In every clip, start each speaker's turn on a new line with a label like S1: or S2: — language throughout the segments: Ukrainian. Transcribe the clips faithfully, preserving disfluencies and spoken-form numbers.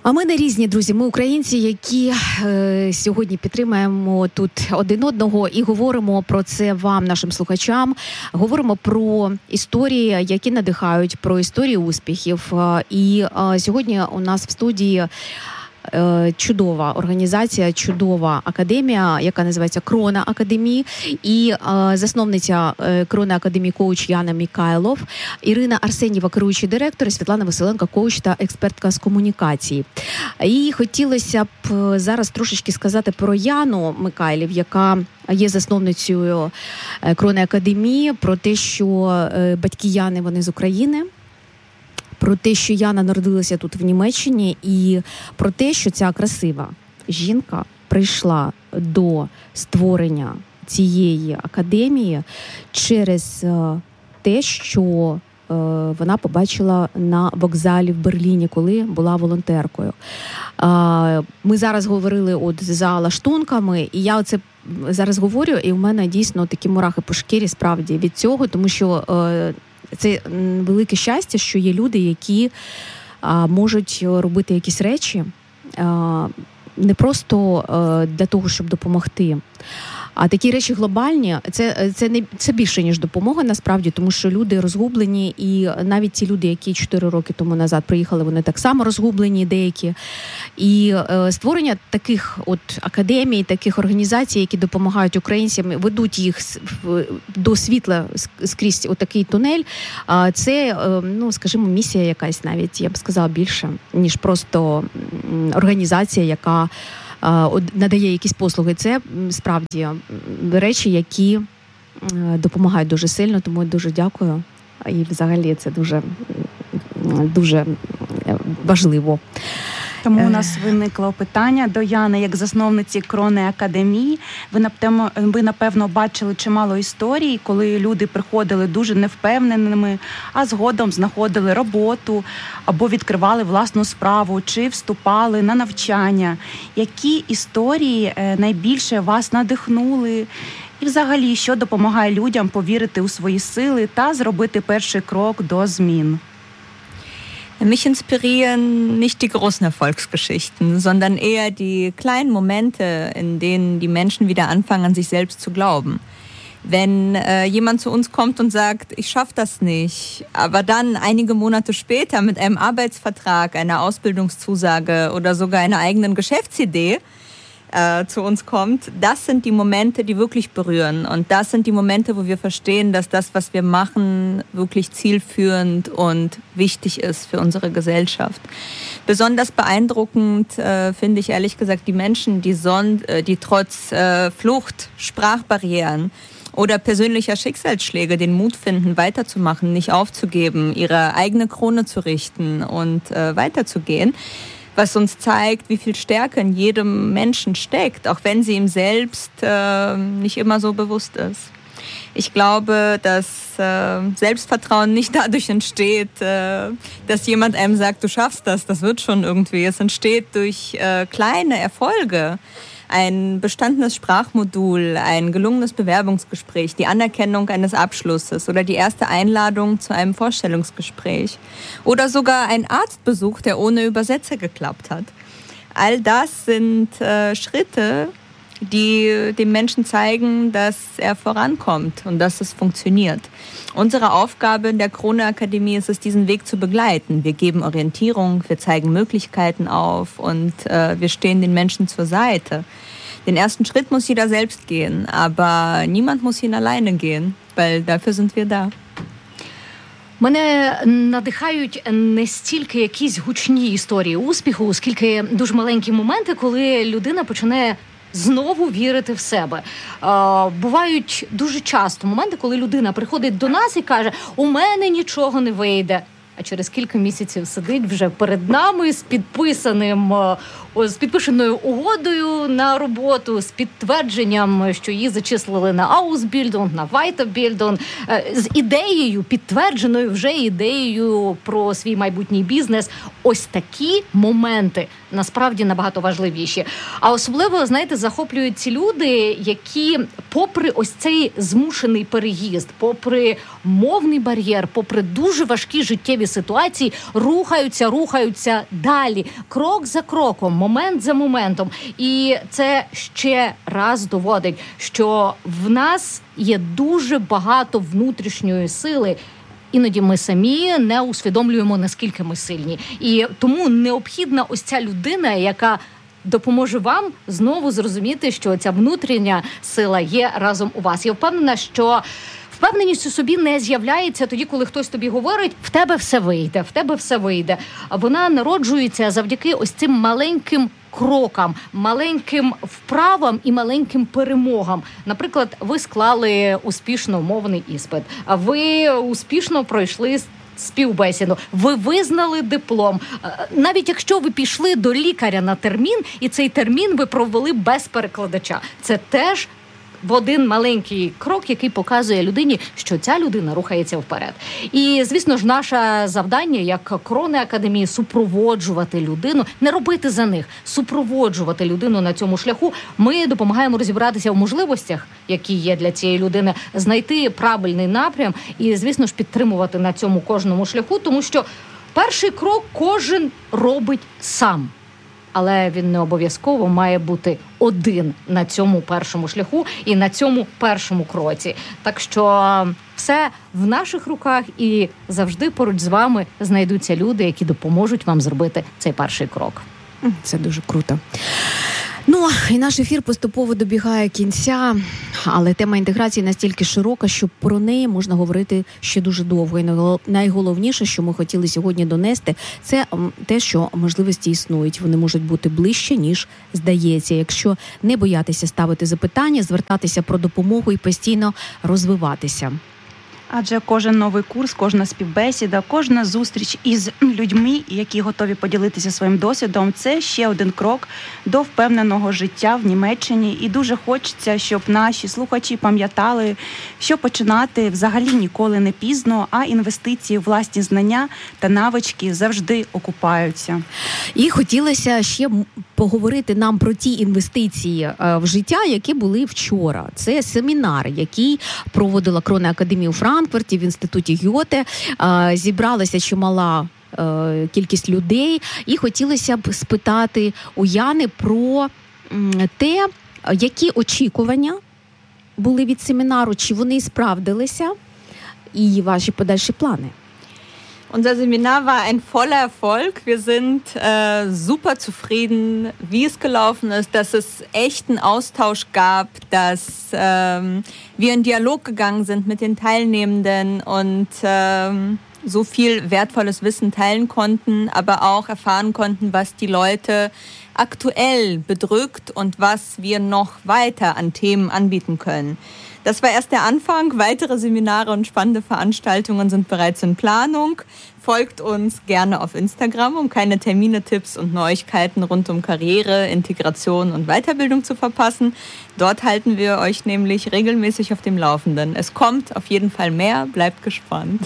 S1: А ми не різні, друзі. Ми українці, які е, сьогодні підтримуємо тут один одного і говоримо про це вам, нашим слухачам. Говоримо про історії, які надихають, про історії успіхів. І е, сьогодні у нас в студії чудова організація, чудова академія, яка називається Крона Академії, і е, засновниця е, Крона Академії коуч Яна Мікайлов, Ірина Арсенєва, керуючий директор, і Світлана Василенко, коуч та експертка з комунікації. І хотілося б зараз трошечки сказати про Яну Мікайлів, яка є засновницею Крона Академії, про те, що е, батьки Яни, вони з України, про те, що Яна народилася тут в Німеччині, і про те, що ця красива жінка прийшла до створення цієї академії через те, що вона побачила на вокзалі в Берліні, коли була волонтеркою. Ми зараз говорили от за лаштунками, і я оце зараз говорю, і в мене дійсно такі мурахи по шкірі справді від цього, тому що це велике щастя, що є люди, які а, можуть робити якісь речі а, не просто а, для того, щоб допомогти. А такі речі глобальні, це, це, не, це більше, ніж допомога, насправді, тому що люди розгублені, і навіть ті люди, які чотири роки тому назад приїхали, вони так само розгублені, деякі. І е, створення таких от академій, таких організацій, які допомагають українцям, ведуть їх до світла скрізь отакий тунель, е, це, е, ну, скажімо, місія якась навіть, я б сказала, більше, ніж просто організація, яка надає якісь послуги. Це справді речі, які допомагають дуже сильно, тому я дуже дякую. І взагалі це дуже, дуже важливо.
S2: Тому у нас виникло питання до Яни, як засновниці Крони Академії. Ви, ви, напевно, бачили чимало історій, коли люди приходили дуже невпевненими, а згодом знаходили роботу, або відкривали власну справу, чи вступали на навчання. Які історії найбільше вас надихнули? І взагалі, що допомагає людям повірити у свої сили та зробити перший крок до змін?
S3: Mich inspirieren nicht die großen Erfolgsgeschichten, sondern eher die kleinen Momente, in denen die Menschen wieder anfangen, an sich selbst zu glauben. Wenn äh, jemand zu uns kommt und sagt, ich schaffe das nicht, aber dann einige Monate später mit einem Arbeitsvertrag, einer Ausbildungszusage oder sogar einer eigenen Geschäftsidee äh, zu uns kommt, das sind die Momente, die wirklich berühren. Und das sind die Momente, wo wir verstehen, dass das, was wir machen, wirklich zielführend und wichtig ist für unsere Gesellschaft. Besonders beeindruckend äh, finde ich ehrlich gesagt die Menschen, die, son- äh, die trotz äh, Flucht, Sprachbarrieren oder persönlicher Schicksalsschläge den Mut finden, weiterzumachen, nicht aufzugeben, ihre eigene Krone zu richten und äh, weiterzugehen. Was uns zeigt, wie viel Stärke in jedem Menschen steckt, auch wenn sie ihm selbst äh, nicht immer so bewusst ist. Ich glaube, dass äh, Selbstvertrauen nicht dadurch entsteht, äh, dass jemand einem sagt, du schaffst das, das wird schon irgendwie. Es entsteht durch äh, kleine Erfolge. Ein bestandenes Sprachmodul, ein gelungenes Bewerbungsgespräch, die Anerkennung eines Abschlusses oder die erste Einladung zu einem Vorstellungsgespräch oder sogar ein Arztbesuch, der ohne Übersetzer geklappt hat. All das sind äh, Schritte, die dem Menschen zeigen, dass er vorankommt und dass es funktioniert. Unsere Aufgabe in der Krone Akademie ist es, diesen Weg zu begleiten. Wir geben Orientierung, wir zeigen Möglichkeiten auf und äh, wir stehen den Menschen zur Seite. Den ersten Schritt muss jeder selbst gehen, aber niemand muss ihn alleine gehen, weil dafür sind wir da.
S4: Мене надихають не стільки якісь гучні історії успіху, скільки дуже маленькі моменти, коли людина починає знову вірити в себе. Е, бувають дуже часто моменти, коли людина приходить до нас і каже, у мене нічого не вийде. А через кілька місяців сидить вже перед нами з підписаним, з підписаною угодою на роботу, з підтвердженням, що її зачислили на Ausbildung, на Weiterbildung, з ідеєю, підтвердженою вже ідеєю про свій майбутній бізнес. Ось такі моменти насправді набагато важливіші. А особливо, знаєте, захоплюють ці люди, які попри ось цей змушений переїзд, попри мовний бар'єр, попри дуже важкі життєві кризові ситуації рухаються, рухаються далі, крок за кроком, момент за моментом. І це ще раз доводить, що в нас є дуже багато внутрішньої сили. Іноді ми самі не усвідомлюємо, наскільки ми сильні. І тому необхідна ось ця людина, яка допоможе вам знову зрозуміти, що ця внутрішня сила є разом у вас. Я впевнена, що впевненість у собі не з'являється тоді, коли хтось тобі говорить, в тебе все вийде, в тебе все вийде. Вона народжується завдяки ось цим маленьким крокам, маленьким вправам і маленьким перемогам. Наприклад, ви склали успішно мовний іспит, а ви успішно пройшли співбесіду, ви визнали диплом. Навіть якщо ви пішли до лікаря на термін, і цей термін ви провели без перекладача, це теж в один маленький крок, який показує людині, що ця людина рухається вперед. І, звісно ж, наше завдання, як Крони Академії, супроводжувати людину, не робити за них, супроводжувати людину на цьому шляху. Ми допомагаємо розібратися в можливостях, які є для цієї людини, знайти правильний напрям і, звісно ж, підтримувати на цьому кожному шляху, тому що перший крок кожен робить сам. Але він не обов'язково має бути один на цьому першому шляху і на цьому першому кроці. Так що все в наших руках, і завжди поруч з вами знайдуться люди, які допоможуть вам зробити цей перший крок.
S1: Це дуже круто. Ну, і наш ефір поступово добігає кінця, але тема інтеграції настільки широка, що про неї можна говорити ще дуже довго. І найголовніше, що ми хотіли сьогодні донести, це те, що можливості існують. Вони можуть бути ближче, ніж здається. Якщо не боятися ставити запитання, звертатися про допомогу і постійно розвиватися.
S2: Адже кожен новий курс, кожна співбесіда, кожна зустріч із людьми, які готові поділитися своїм досвідом, це ще один крок до впевненого життя в Німеччині. І дуже хочеться, щоб наші слухачі пам'ятали, що починати взагалі ніколи не пізно, а інвестиції в власні знання та навички завжди окупаються.
S1: І хотілося ще поговорити нам про ті інвестиції в життя, які були вчора. Це семінар, який проводила Крони Академії у Франкфурті, в інституті Гьоте. Зібралася чимала кількість людей. І хотілося б спитати у Яни про те, які очікування були від семінару, чи вони справдилися, і ваші подальші плани.
S3: Unser Seminar war ein voller Erfolg. Wir sind äh, super zufrieden, wie es gelaufen ist, dass es echten Austausch gab, dass ähm, wir in Dialog gegangen sind mit den Teilnehmenden und ähm, so viel wertvolles Wissen teilen konnten, aber auch erfahren konnten, was die Leute aktuell bedrückt und was wir noch weiter an Themen anbieten können. Das war erst der Anfang. Weitere Seminare und spannende Veranstaltungen sind bereits in Planung. Folgt uns gerne auf Instagram, um keine Termine, Tipps und Neuigkeiten rund um Karriere, Integration und Weiterbildung zu verpassen. Dort halten wir euch nämlich regelmäßig auf dem Laufenden. Es kommt auf jeden Fall mehr. Bleibt gespannt.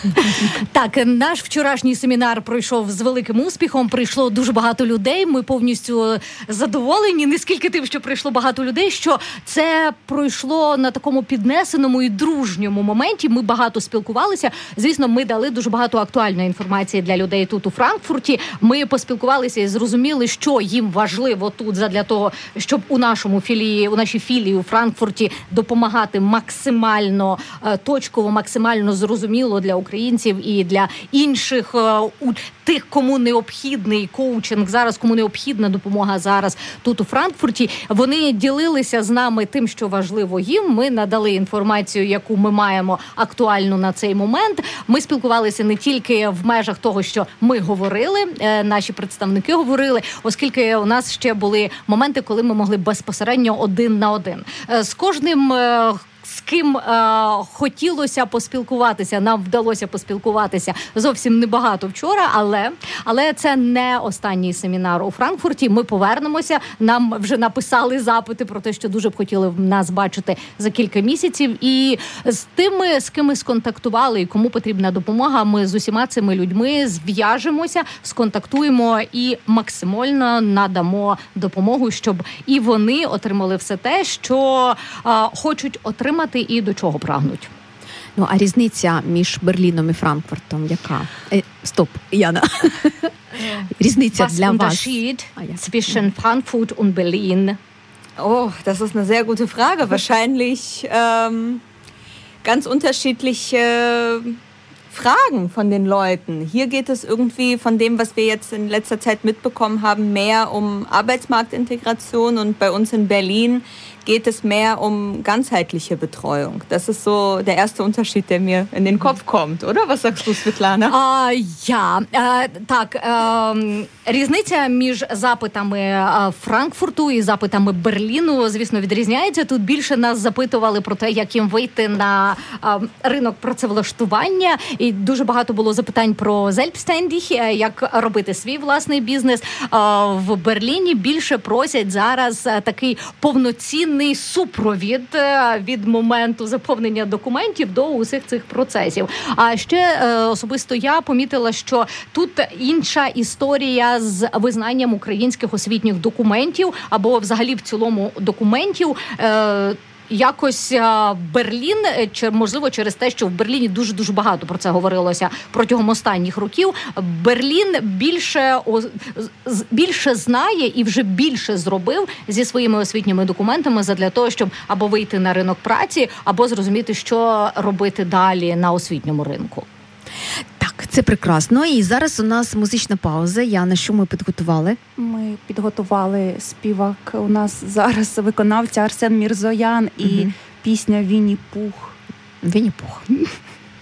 S4: Так, наш вчорашній семінар пройшов з великим успіхом. Прийшло дуже багато людей. Ми повністю задоволені. Не скільки тим, що прийшло багато людей, що це пройшло на такому піднесеному і дружньому моменті. Ми багато спілкувалися. Звісно, ми дали дуже багато актуальної інформації для людей тут у Франкфурті. Ми поспілкувалися і зрозуміли, що їм важливо тут задля того, щоб у нашому філії, у нашій філії у Франкфурті допомагати максимально точково, максимально зрозуміло для українців і для інших тих, кому необхідний коучинг зараз, кому необхідна допомога зараз тут у Франкфурті. Вони ділилися з нами тим, що важливо їм. Ми надали інформацію, яку ми маємо актуальну на цей момент. Ми спілкувалися не тільки в межах того, що ми говорили, наші представники говорили, оскільки у нас ще були моменти, коли ми могли безпосередньо один на один. З кожним з ким е, хотілося поспілкуватися, нам вдалося поспілкуватися зовсім небагато вчора, але, але це не останній семінар у Франкфурті. Ми повернемося, нам вже написали запити про те, що дуже б хотіли нас бачити за кілька місяців. І з тими, з ким ми сконтактували і кому потрібна допомога, ми з усіма цими людьми зв'яжемося, сконтактуємо і максимально надамо допомогу, щоб і вони отримали все те, що е, хочуть отримати і до чого прагнуть.
S1: Ну, а різниця між Берліном і Франкфуртом яка? Е, стоп, Яна. Різниця
S4: Was
S1: для вас.
S4: Unterschied zwischen Frankfurt und Berlin?
S3: Oh, das ist eine sehr gute Frage. Wahrscheinlich ähm, ganz unterschiedliche Fragen von den Leuten. Hier geht es irgendwie von dem, was wir jetzt in letzter Zeit mitbekommen haben, mehr um Arbeitsmarktintegration, und bei uns in Berlin geht es mehr um ganzheitliche Betreuung. Das ist so der erste Unterschied, der mir in den Kopf kommt, oder? Was sagst du, Svetlana?
S4: А, я, е, так, е, різниця між запитами е, Франкфурту і запитами Берліну, звісно, відрізняється. Тут більше нас запитували про те, як їм вийти на е, ринок працевлаштування. І дуже багато було запитань про Selbstständig, е, як робити свій власний бізнес. Е, в Берліні більше просять зараз е, такий повноцінний супровід від моменту заповнення документів до усіх цих процесів. А ще особисто я помітила, що тут інша історія з визнанням українських освітніх документів або взагалі в цілому документів. Якось Берлін, чи можливо через те, що в Берліні дуже-дуже багато про це говорилося протягом останніх років, Берлін більше, більше знає і вже більше зробив зі своїми освітніми документами задля того, щоб або вийти на ринок праці, або зрозуміти, що робити далі на освітньому ринку.
S1: Так, це прекрасно. І зараз у нас музична пауза. Яна, що ми підготували?
S2: Ми підготували співак. У нас зараз виконавця Арсен Мірзоян і угу. пісня «Вінні-Пух».
S1: «Вінні-Пух».